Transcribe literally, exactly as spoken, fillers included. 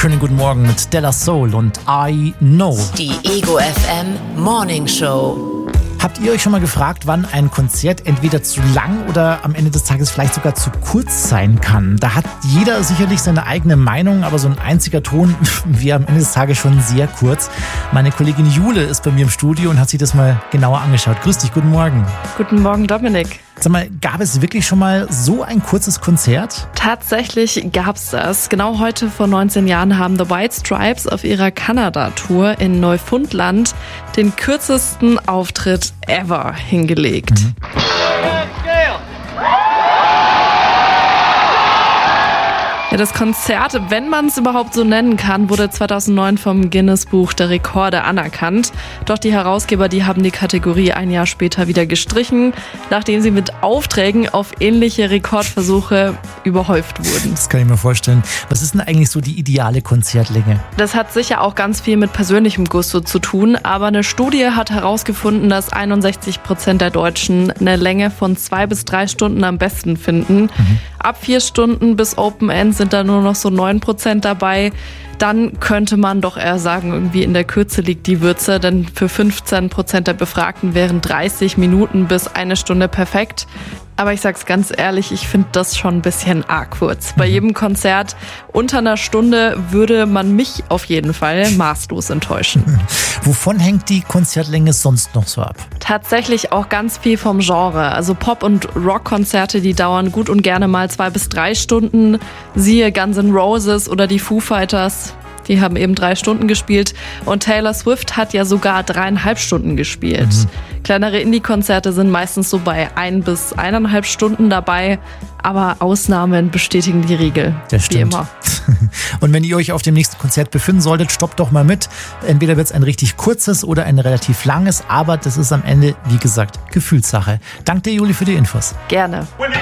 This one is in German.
Schönen guten Morgen mit Della Soul und I Know. Die Ego F M Morning Show. Habt ihr euch schon mal gefragt, wann ein Konzert entweder zu lang oder am Ende des Tages vielleicht sogar zu kurz sein kann? Da hat jeder sicherlich seine eigene Meinung, aber so ein einziger Ton wäre am Ende des Tages schon sehr kurz. Meine Kollegin Jule ist bei mir im Studio und hat sich das mal genauer angeschaut. Grüß dich, guten Morgen. Guten Morgen, Dominik. Sag mal, gab es wirklich schon mal so ein kurzes Konzert? Tatsächlich gab's das. Genau heute vor neunzehn Jahren haben The White Stripes auf ihrer Kanada-Tour in Neufundland den kürzesten Auftritt ever hingelegt. Mhm. Ja, das Konzert, wenn man es überhaupt so nennen kann, wurde zweitausendneun vom Guinness-Buch der Rekorde anerkannt. Doch die Herausgeber, die haben die Kategorie ein Jahr später wieder gestrichen, nachdem sie mit Aufträgen auf ähnliche Rekordversuche überhäuft wurden. Das kann ich mir vorstellen. Was ist denn eigentlich so die ideale Konzertlänge? Das hat sicher auch ganz viel mit persönlichem Gusto zu tun, aber eine Studie hat herausgefunden, dass einundsechzig Prozent der Deutschen eine Länge von zwei bis drei Stunden am besten finden. Mhm. Ab vier Stunden bis Open End sind da nur noch so neun Prozent dabei. Dann könnte man doch eher sagen, irgendwie in der Kürze liegt die Würze, denn für fünfzehn Prozent der Befragten wären dreißig Minuten bis eine Stunde perfekt. Aber ich sag's ganz ehrlich, ich finde das schon ein bisschen arg kurz. Bei jedem Konzert unter einer Stunde würde man mich auf jeden Fall maßlos enttäuschen. Wovon hängt die Konzertlänge sonst noch so ab? Tatsächlich auch ganz viel vom Genre. Also Pop- und Rockkonzerte, die dauern gut und gerne mal zwei bis drei Stunden. Siehe Guns N' Roses oder die Foo Fighters. Die haben eben drei Stunden gespielt und Taylor Swift hat ja sogar dreieinhalb Stunden gespielt. Mhm. Kleinere Indie-Konzerte sind meistens so bei ein bis eineinhalb Stunden dabei, aber Ausnahmen bestätigen die Regel. Das stimmt. Wie immer. Und wenn ihr euch auf dem nächsten Konzert befinden solltet, stoppt doch mal mit. Entweder wird es ein richtig kurzes oder ein relativ langes, aber das ist am Ende, wie gesagt, Gefühlssache. Danke dir, Juli, für die Infos. Gerne.